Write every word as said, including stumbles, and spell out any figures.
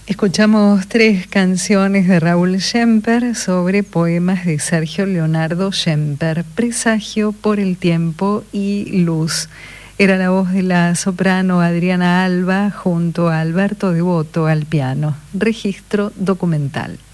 Escuchamos tres canciones de Raúl Schemper sobre poemas de Sergio Leonardo Schemper, Presagio, Por el tiempo y Luz. Era la voz de la soprano Adriana Alba junto a Alberto Devoto al piano. Registro documental.